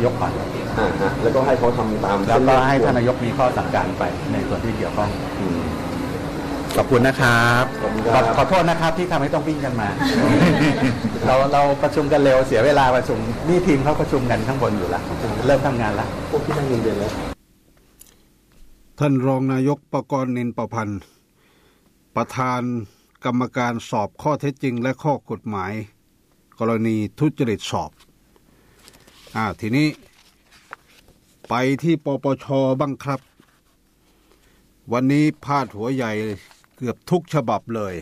ายกก่อนแล้วก็ให้เขาทำตามแล้วก็ให้ท่านนายกมีข้อสั่งการไปในส่วนที่เกี่ยวข้องขอบคุณนะครับขอโทษนะครับที่ทำให้ต้องวิ่งกันมา เราประชุมกันเร็วเสียเวลาประชุมนี่ทีมเขาประชุมกันข้างบนอยู่แล้วเริ่มทำงานแล้วพวกที่นั่งเรียนแล้วท่านรองนายกปกรณ์นินประพันธ์ประธานกรรมการสอบข้อเท็จจริงและข้อกฎหมายกรณีทุจริตสอบทีนี้ไปที่ปปช.บ้างครับวันนี้พาดหัวใหญ่เกือบทุกฉบับเลย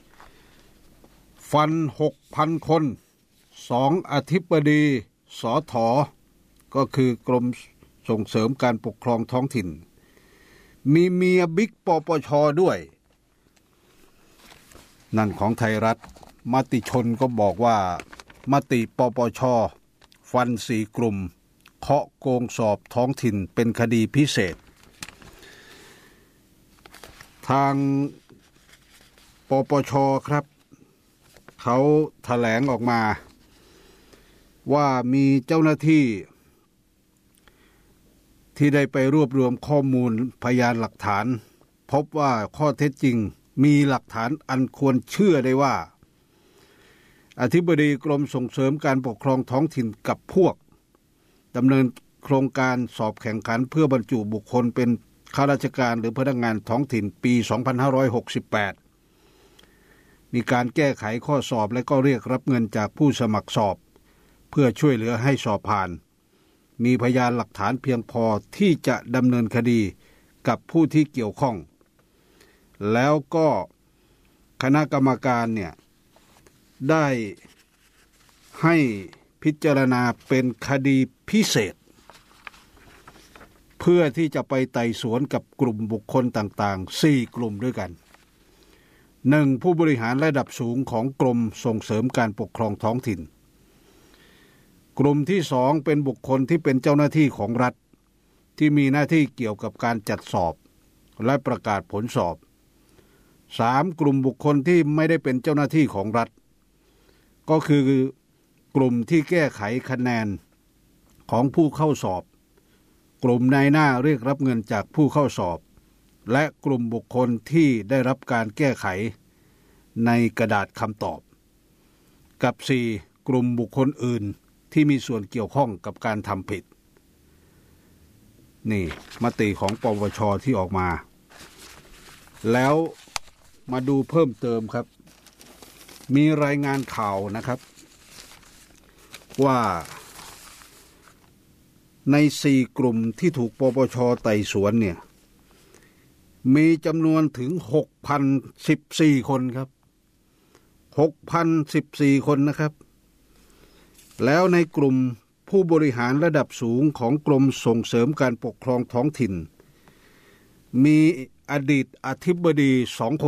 ฟัน 6,000 คน2อธิบดีสถ.ก็คือกรมส่งเสริมการปกครองท้องถิ่นมีเมียบิ๊กปปช.ด้วยนั่นของไทยรัฐมติชนก็บอกว่ามติปปช.ฟัน4กลุ่มเคาะโกงสอบท้องถิ่นเป็นคดีพิเศษทางปปช.ครับเขาแถลงออกมาว่ามีเจ้าหน้าที่ที่ได้ไปรวบรวมข้อมูลพยานหลักฐานพบว่าข้อเท็จจริงมีหลักฐานอันควรเชื่อได้ว่าอธิบดีกรมส่งเสริมการปกครองท้องถิ่นกับพวกดำเนินโครงการสอบแข่งขันเพื่อบรรจุบุคคลเป็นข้าราชการหรือพนักงานท้องถิ่นปี 2568 มีการแก้ไขข้อสอบและก็เรียกรับเงินจากผู้สมัครสอบเพื่อช่วยเหลือให้สอบผ่านมีพยานหลักฐานเพียงพอที่จะดำเนินคดีกับผู้ที่เกี่ยวข้องแล้วก็คณะกรรมการเนี่ยได้ให้พิจารณาเป็นคดีพิเศษเพื่อที่จะไปไต่สวนกับกลุ่มบุคคลต่างๆ4กลุ่มด้วยกัน 1. ผู้บริหารระดับสูงของกรมส่งเสริมการปกครองท้องถิ่นกลุ่มที่2เป็นบุคคลที่เป็นเจ้าหน้าที่ของรัฐที่มีหน้าที่เกี่ยวกับการจัดสอบและประกาศผลสอบ 3. กลุ่มบุคคลที่ไม่ได้เป็นเจ้าหน้าที่ของรัฐก็คือกลุ่มที่แก้ไขคะแนนของผู้เข้าสอบกลุ่มนายหน้าเรียกรับเงินจากผู้เข้าสอบและกลุ่มบุคคลที่ได้รับการแก้ไขในกระดาษคำตอบกับ 4. กลุ่มบุคคลอื่นที่มีส่วนเกี่ยวข้องกับการทำผิดนี่มติของปปช.ที่ออกมาแล้วมาดูเพิ่มเติมครับมีรายงานข่าวนะครับว่าใน4กลุ่มที่ถูกปปช.ไต่สวนเนี่ยมีจำนวนถึง 6,014 คนครับ 6,014 คนนะครับแล้วในกลุ่มผู้บริหารระดับสูงของกรมส่งเสริมการปกครองท้องถิ่นมีอดีตอธิบดี2 คน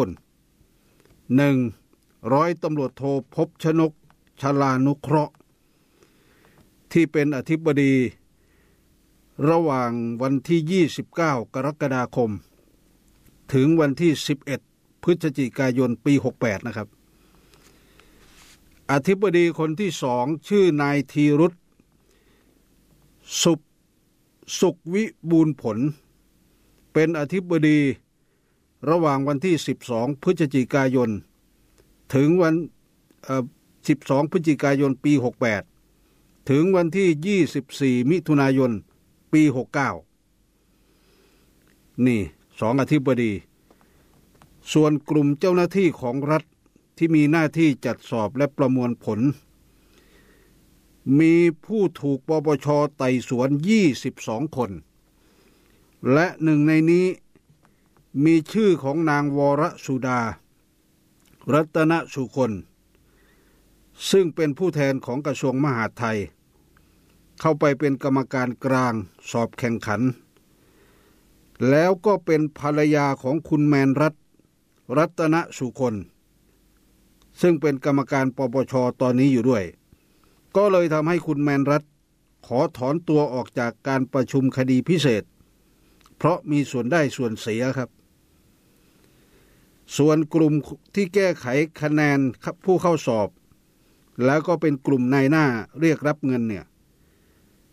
1. ร้อยตำรวจโทภพชนกชลานุเคราะห์ที่เป็นอธิบดีระหว่างวันที่29กรกฎาคมถึงวันที่11พฤศจิกายนปี68นะครับอธิบดีคนที่2ชื่อนายธีรุตสุขวิบูลย์ผลเป็นอธิบดีระหว่างวันที่12พฤศจิกายนถึงวัน12พฤศจิกายนปี68ถึงวันที่24มิถุนายนปี69นี่2อธิบดีส่วนกลุ่มเจ้าหน้าที่ของรัฐที่มีหน้าที่จัดสอบและประมวลผลมีผู้ถูกปปช.ไต่สวน22 คนและหนึ่งในนี้มีชื่อของนางวรสุดารัตนสุคนซึ่งเป็นผู้แทนของกระทรวงมหาดไทยเข้าไปเป็นกรรมการกลางสอบแข่งขันแล้วก็เป็นภรรยาของคุณแมนรัตนสุคนซึ่งเป็นกรรมการปปช.ตอนนี้อยู่ด้วยก็เลยทำให้คุณแมนรัตขอถอนตัวออกจากการประชุมคดีพิเศษเพราะมีส่วนได้ส่วนเสียครับส่วนกลุ่มที่แก้ไขคะแนนผู้เข้าสอบแล้วก็เป็นกลุ่มนายหน้าเรียกรับเงินเนี่ย